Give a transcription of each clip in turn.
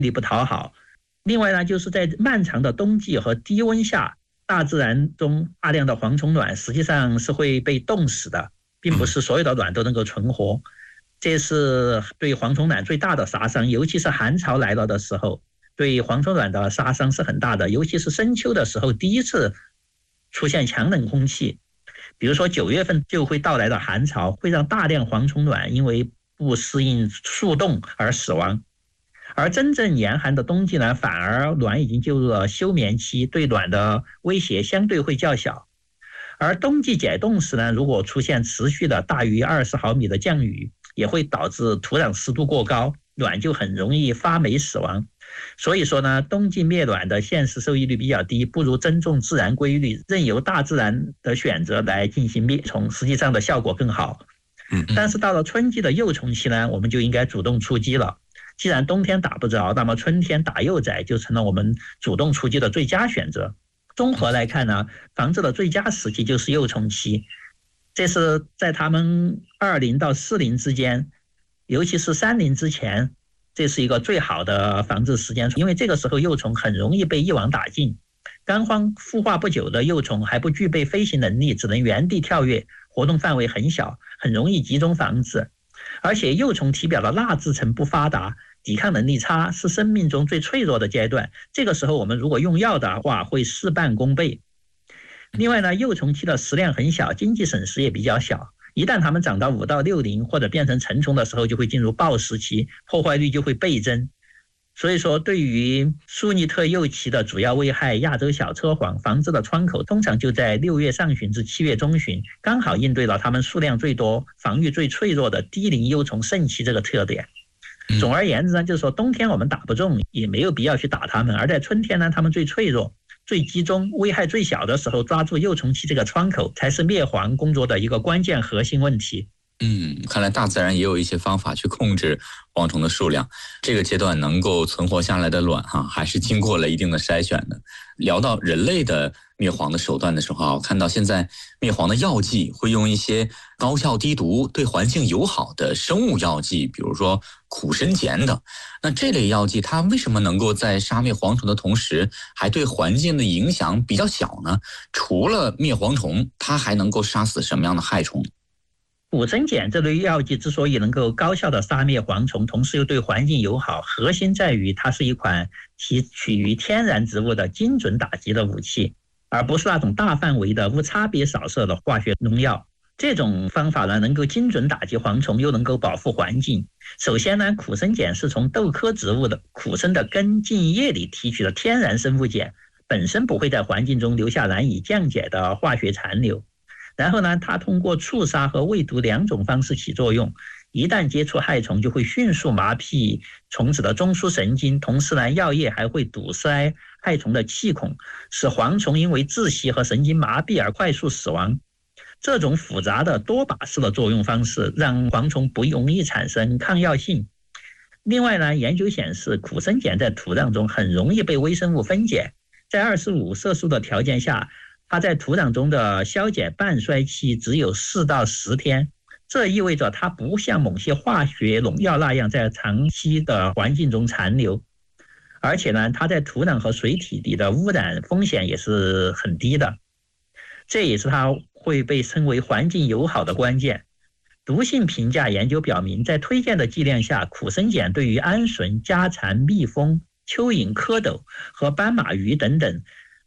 力不讨好。另外呢，就是在漫长的冬季和低温下，大自然中大量的蝗虫卵实际上是会被冻死的，并不是所有的卵都能够存活。这是对蝗虫卵最大的杀伤，尤其是寒潮来了的时候，对蝗虫卵的杀伤是很大的。尤其是深秋的时候，第一次出现强冷空气，比如说9月份就会到来的寒潮，会让大量蝗虫卵因为不适应速冻而死亡。而真正严寒的冬季呢，反而卵已经进入了休眠期，对卵的威胁相对会较小。而冬季解冻时呢，如果出现持续的大于20毫米的降雨，也会导致土壤湿度过高，卵就很容易发霉死亡。所以说呢，冬季灭卵的现实收益率比较低，不如尊重自然规律，任由大自然的选择来进行灭虫，实际上的效果更好。但是到了春季的幼虫期呢，我们就应该主动出击了。既然冬天打不着，那么春天打幼崽就成了我们主动出击的最佳选择。综合来看呢，防治的最佳时期就是幼虫期，这是在它们20到40之间，尤其是30之前，这是一个最好的防治时间，因为这个时候幼虫很容易被一网打尽。干荒孵化不久的幼虫还不具备飞行能力，只能原地跳跃，活动范围很小，很容易集中防治。而且幼虫体表的蜡质层不发达，抵抗能力差，是生命中最脆弱的阶段。这个时候我们如果用药的话，会事半功倍。另外呢，幼虫期的食量很小，经济损失也比较小。一旦它们长到5到60或者变成成虫的时候，就会进入暴食期，破坏率就会倍增。所以说，对于苏尼特幼期的主要危害亚洲小车黄，防治的窗口通常就在6月上旬至7月中旬，刚好应对了它们数量最多、防御最脆弱的低龄幼虫盛期这个特点。总而言之呢，就是说冬天我们打不中，也没有必要去打它们，而在春天呢，它们最脆弱、最集中、危害最小的时候，抓住幼虫期这个窗口，才是灭蝗工作的一个关键核心问题。 看来大自然也有一些方法去控制蝗虫的数量。这个阶段能够存活下来的卵还是经过了一定的筛选的。聊到人类的灭蝗的手段的时候我看到现在灭蝗的药剂会用一些高效低毒、对环境友好的生物药剂，比如说苦参碱等。那这类药剂它为什么能够在杀灭蝗虫的同时，还对环境的影响比较小呢？除了灭蝗虫，它还能够杀死什么样的害虫？ 苦参碱这类药剂之所以能够高效的杀灭蝗虫，同时又对环境友好，核心在于它是一款提取于天然植物的精准打击的武器，而不是那种大范围的无差别扫射的化学农药。这种方法呢，能够精准打击蝗虫，又能够保护环境。首先呢，苦参碱是从豆科植物的苦参的根茎叶里提取的天然生物碱，本身不会在环境中留下难以降解的化学残留。然后呢，它通过触杀和喂毒2种方式起作用，一旦接触害虫就会迅速麻痹虫子的中枢神经，同时呢，药液还会堵塞害虫的气孔，使蝗虫因为窒息和神经麻痹而快速死亡。这种复杂的多靶式的作用方式让蝗虫不容易产生抗药性。另外呢，研究显示苦参碱在土壤中很容易被微生物分解，在25摄氏度的条件下，它在土壤中的消解半衰期只有4到10天，这意味着它不像某些化学农药那样在长期的环境中残留，而且呢，它在土壤和水体里的污染风险也是很低的，这也是它会被称为环境友好的关键。毒性评价研究表明，在推荐的剂量下，苦参碱对于鹌鹑、家蚕、蜜蜂、蚯蚓、蝌蚪和斑马鱼等等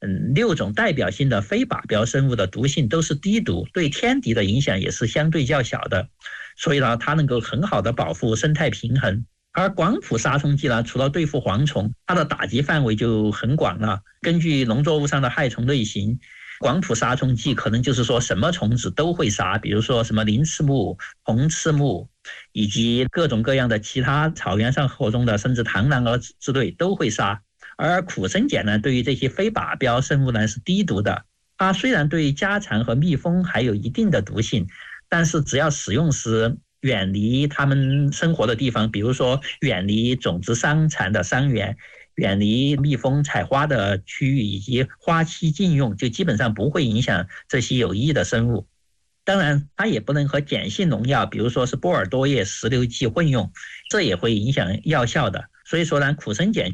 6种代表性的非靶标生物的毒性都是低毒，对天敌的影响也是相对较小的，所以呢，它能够很好的保护生态平衡。而广谱杀虫剂呢，除了对付蝗虫，它的打击范围就很广了。根据农作物上的害虫类型，广谱杀虫剂可能就是说什么虫子都会杀，比如说什么鳞翅目、红翅目，以及各种各样的其他草原上活动的，甚至螳螂之类都会杀。而苦参碱呢，对于这些非靶标生物呢是低毒的。它虽然对家蚕和蜜蜂还有一定的毒性，但是只要使用时远离它们生活的地方，比如说远离种子伤残的伤源，远离蜜蜂采花的区域以及花期禁用，就基本上不会影响这些有益的生物。当然，它也不能和碱性农药，比如说是波尔多叶石榴剂混用，这也会影响药效的。 所以说呢，苦参碱